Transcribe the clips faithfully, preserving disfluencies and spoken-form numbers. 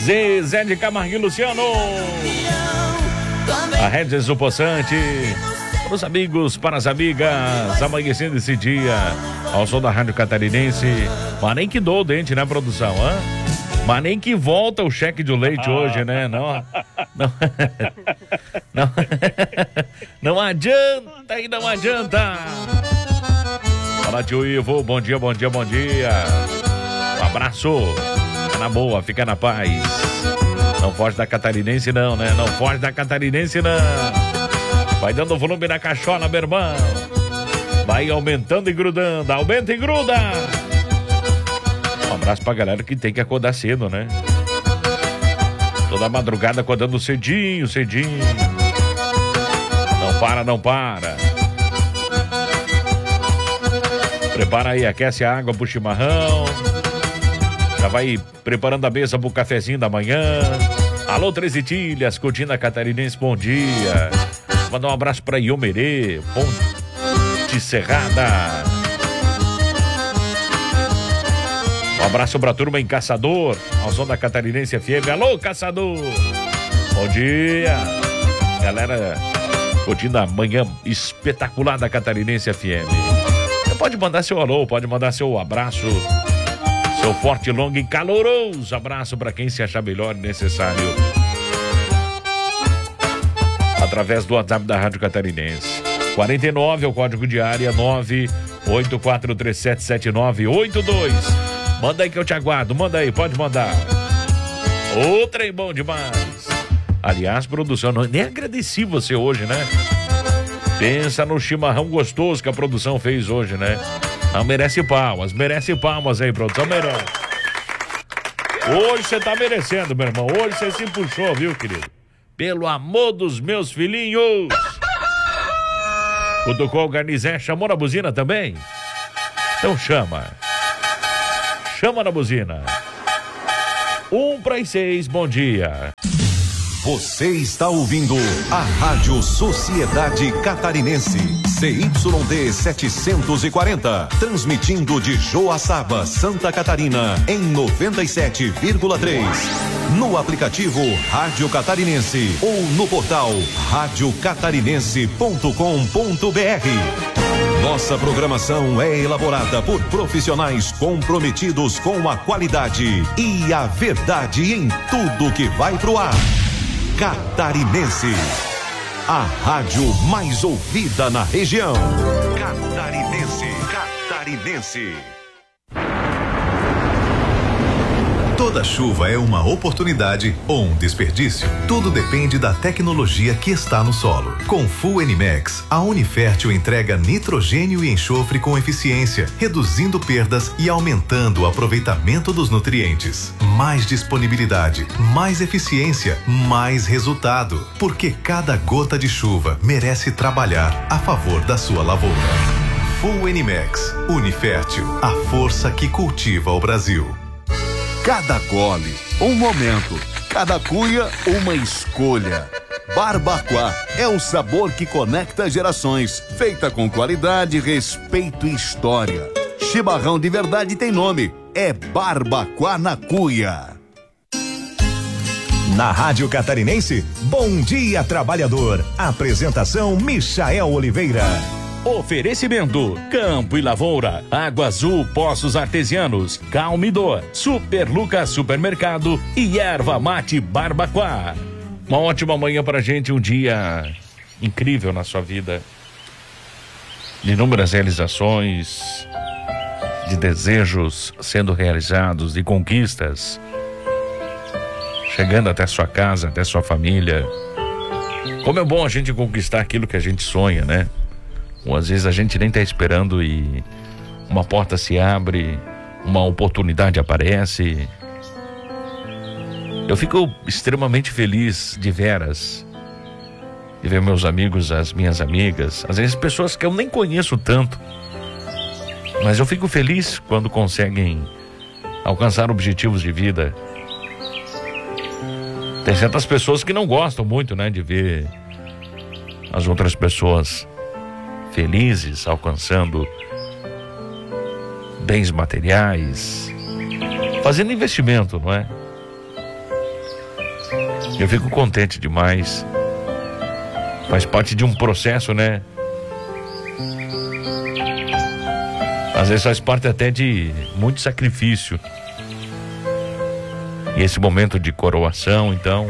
Zezé de Camargo e Luciano. A Regis do Poçante. Para os amigos, para as amigas, amanhecendo esse dia ao som da Rádio Catarinense. Mas nem que dou o dente, né, produção? Hã? Mas nem que volta o cheque de leite ah. hoje, né? Não, não, não, não adianta e não adianta. Fala, tio Ivo, bom dia, bom dia, bom dia. Um abraço. Fica na boa, fica na paz. Não foge da Catarinense não, né? Não foge da Catarinense não. Vai dando volume na cachola, meu irmão. Vai aumentando e grudando. Aumenta e gruda. Um abraço pra galera que tem que acordar cedo, né? Toda madrugada acordando cedinho, cedinho. Não para, não para. Prepara aí, aquece a água pro chimarrão. Já vai preparando a mesa pro cafezinho da manhã. Alô, Três Itilhas, curtindo a Catarinense, bom dia. Mandar um abraço pra Iomerê, Ponte Serrada. Um abraço pra turma em Caçador, ao som da Catarinense F M. Alô, Caçador! Bom dia! Galera, curtindo a manhã espetacular da Catarinense F M. Você pode mandar seu alô, pode mandar seu abraço, seu forte, longo e caloroso abraço pra quem se achar melhor e necessário. Através do WhatsApp da Rádio Catarinense. quarenta e nove é o código de área, nove oito quatro três sete sete nove oito dois. Manda aí que eu te aguardo, manda aí, pode mandar. Ô, trem bom demais. Aliás, produção, não, nem agradeci você hoje, né? Pensa no chimarrão gostoso que a produção fez hoje, né? Não, merece palmas, merece palmas aí, produção, merece. Hoje você tá merecendo, meu irmão, hoje você se puxou, viu, querido? Pelo amor dos meus filhinhos. Cutucou o Garnizé, chamou na buzina também? Então chama. Chama na buzina. Um para as seis, bom dia. Você está ouvindo a Rádio Sociedade Catarinense, C Y D setecentos e quarenta, transmitindo de Joaçaba, Santa Catarina, em noventa e sete vírgula três. No aplicativo Rádio Catarinense ou no portal rádio catarinense ponto com ponto b r. Nossa programação é elaborada por profissionais comprometidos com a qualidade e a verdade em tudo que vai pro ar. Catarinense, a rádio mais ouvida na região. Catarinense, Catarinense. Toda chuva é uma oportunidade ou um desperdício. Tudo depende da tecnologia que está no solo. Com Full N-Max, a Unifértil entrega nitrogênio e enxofre com eficiência, reduzindo perdas e aumentando o aproveitamento dos nutrientes. Mais disponibilidade, mais eficiência, mais resultado. Porque cada gota de chuva merece trabalhar a favor da sua lavoura. Full N-Max, Unifértil, a força que cultiva o Brasil. Cada gole, um momento. Cada cuia, uma escolha. Barbacoa é o sabor que conecta gerações. Feita com qualidade, respeito e história. Chimarrão de verdade tem nome. É Barbacoa na Cuia. Na Rádio Catarinense, Bom Dia Trabalhador. Apresentação Michael Oliveira. Oferecimento: Campo e Lavoura, Água Azul Poços Artesianos, Calmidor, Super Lucas Supermercado e Erva Mate Barbacoa. Uma ótima manhã pra gente, um dia incrível na sua vida. De inúmeras realizações, de desejos sendo realizados, de conquistas, chegando até sua casa, até sua família. Como é bom a gente conquistar aquilo que a gente sonha, né? Ou às vezes a gente nem tá esperando e uma porta se abre, uma oportunidade aparece. Eu fico extremamente feliz de veras, de ver meus amigos, as minhas amigas, às vezes pessoas que eu nem conheço tanto, mas eu fico feliz quando conseguem alcançar objetivos de vida. Tem certas pessoas que não gostam muito, né, de ver as outras pessoas felizes, alcançando bens materiais, fazendo investimento, não é? Eu fico contente demais. Faz parte de um processo, né? Às vezes faz parte até de muito sacrifício. E esse momento de coroação, então,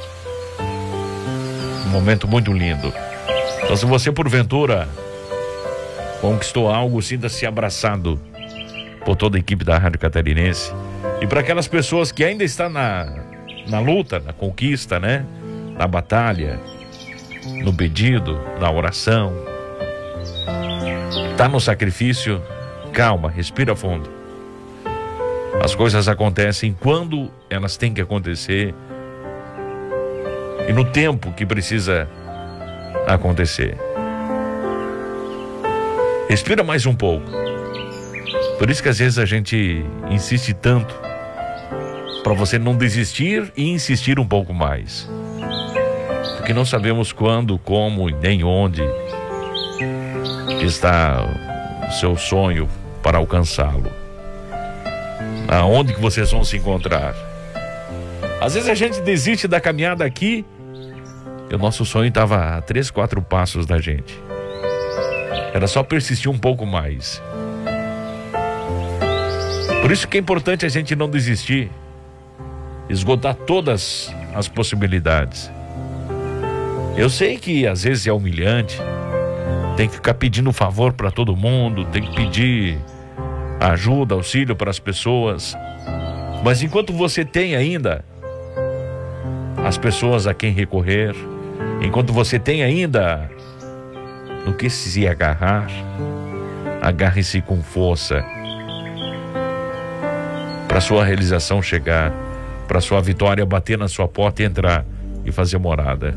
um momento muito lindo. Então, se você porventura conquistou algo, sinta-se abraçado por toda a equipe da Rádio Catarinense. E para aquelas pessoas que ainda estão na, na luta, na conquista, né? Na batalha, no pedido, na oração, tá no sacrifício, calma, respira fundo. As coisas acontecem quando elas têm que acontecer e no tempo que precisa acontecer. Respira mais um pouco. Por isso que às vezes a gente insiste tanto para você não desistir e insistir um pouco mais. Porque não sabemos quando, como e nem onde está o seu sonho para alcançá-lo. Aonde que vocês vão se encontrar? Às vezes a gente desiste da caminhada aqui e o nosso sonho estava a três, quatro passos da gente. Era só persistir um pouco mais. Por isso que é importante a gente não desistir, esgotar todas as possibilidades. Eu sei que às vezes é humilhante, tem que ficar pedindo favor para todo mundo, tem que pedir ajuda, auxílio para as pessoas. Mas enquanto você tem ainda as pessoas a quem recorrer, enquanto você tem ainda no que se agarrar, agarre-se com força para sua realização chegar, para sua vitória bater na sua porta e entrar e fazer morada.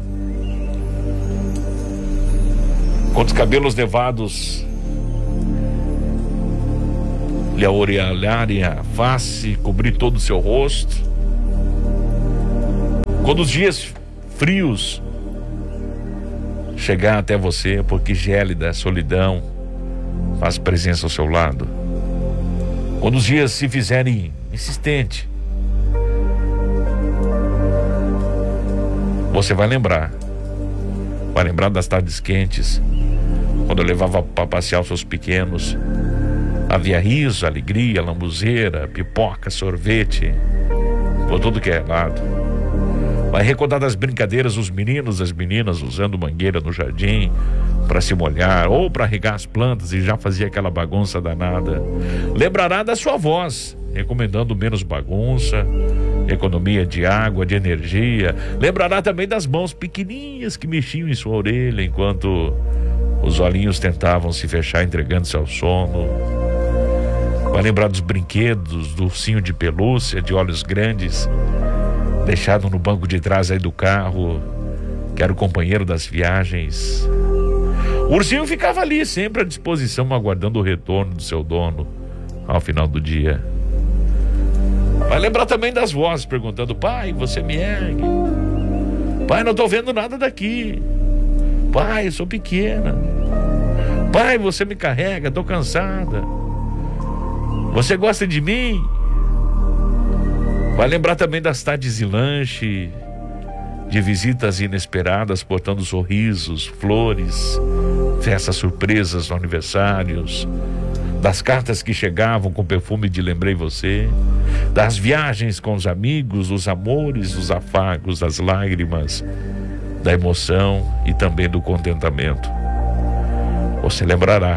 Quando os cabelos nevados lhe aureolarem a face, cobrir todo o seu rosto, quando os dias frios chegar até você, porque gélida a solidão faz presença ao seu lado, quando os dias se fizerem insistentes, você vai lembrar, vai lembrar das tardes quentes, quando eu levava para passear os seus pequenos. Havia riso, alegria, lambuzeira, pipoca, sorvete, por tudo que é lado. Vai recordar das brincadeiras dos meninos e das meninas usando mangueira no jardim para se molhar ou para regar as plantas e já fazia aquela bagunça danada. Lembrará da sua voz, recomendando menos bagunça, economia de água, de energia. Lembrará também das mãos pequenininhas que mexiam em sua orelha enquanto os olhinhos tentavam se fechar entregando-se ao sono. Vai lembrar dos brinquedos, do ursinho de pelúcia, de olhos grandes, deixado no banco de trás aí do carro, que era o companheiro das viagens. O ursinho ficava ali, sempre à disposição, aguardando o retorno do seu dono ao final do dia. Vai lembrar também das vozes, perguntando: pai, você me ergue? Pai, não tô vendo nada daqui. Pai, eu sou pequena. Pai, você me carrega, tô cansada. Você gosta de mim? Vai lembrar também das tardes de lanche, de visitas inesperadas, portando sorrisos, flores, festas surpresas, aniversários, das cartas que chegavam com perfume de lembrei você, das viagens com os amigos, dos amores, dos afagos, das lágrimas, da emoção e também do contentamento. Você lembrará.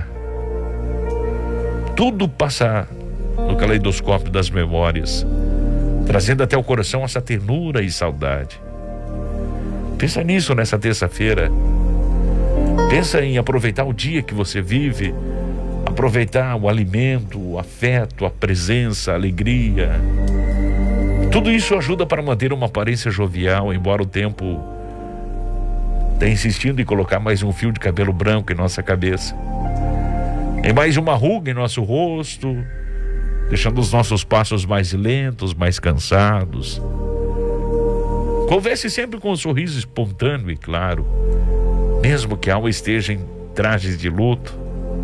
Tudo passa no caleidoscópio das memórias, trazendo até o coração essa ternura e saudade. Pensa nisso nessa terça-feira. Pensa em aproveitar o dia que você vive, aproveitar o alimento, o afeto, a presença, a alegria. Tudo isso ajuda para manter uma aparência jovial, embora o tempo tenha insistido em colocar mais um fio de cabelo branco em nossa cabeça, em mais uma ruga em nosso rosto, deixando os nossos passos mais lentos, mais cansados. Converse sempre com um sorriso espontâneo e claro, mesmo que a alma esteja em trajes de luto.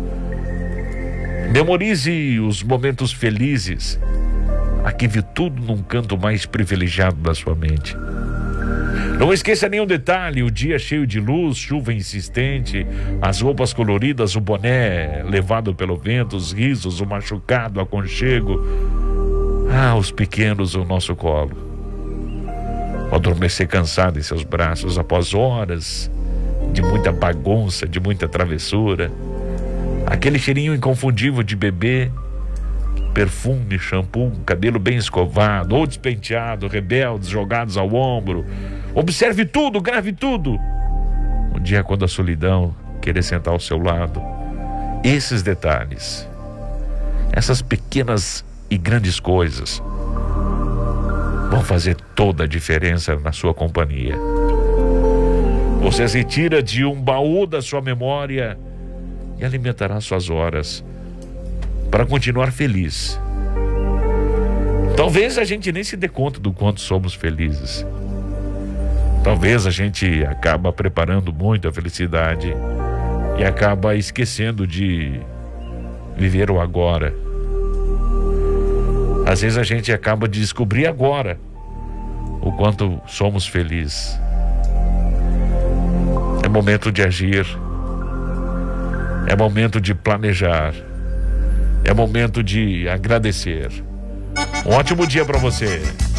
Memorize os momentos felizes, arquive tudo num canto mais privilegiado da sua mente. Não esqueça nenhum detalhe, o dia cheio de luz, chuva insistente, as roupas coloridas, o boné levado pelo vento, os risos, o machucado, o aconchego. Ah, os pequenos no nosso colo. O adormecer cansado em seus braços após horas de muita bagunça, de muita travessura. Aquele cheirinho inconfundível de bebê, perfume, shampoo, cabelo bem escovado ou despenteado, rebeldes jogados ao ombro. Observe tudo, grave tudo. Um dia, quando a solidão querer sentar ao seu lado, esses detalhes, essas pequenas e grandes coisas vão fazer toda a diferença na sua companhia. Você as retira de um baú da sua memória e alimentará suas horas para continuar feliz. Talvez a gente nem se dê conta do quanto somos felizes. Talvez a gente acaba preparando muito a felicidade e acaba esquecendo de viver o agora. Às vezes a gente acaba de descobrir agora o quanto somos felizes. É momento de agir. É momento de planejar. É momento de agradecer. Um ótimo dia para você.